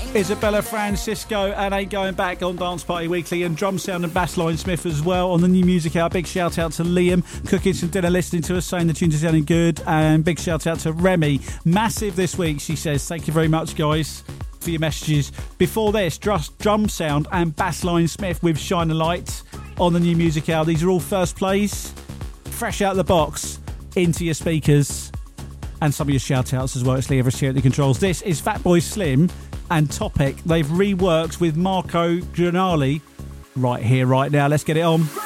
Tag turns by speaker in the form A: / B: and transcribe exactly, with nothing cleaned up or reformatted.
A: Isabella Francisco and Ain't Going Back on Dance Party Weekly, and Drum Sound and Bassline Smith as well on the new music hour. Big shout out to Liam, cooking some dinner, listening to us, saying the tunes are sounding good, and big shout out to Remy. Massive this week, she says. Thank you very much, guys, for your messages. Before this, just Drum Sound and Bassline Smith with Shine a Light on the new music hour. These are all first plays, fresh out of the box, into your speakers, and some of your shout outs as well. It's Lee Everest here at the controls. This is Fatboy Slim and Topic. They've reworked with Marco Gianali right here, right now. Let's get it on.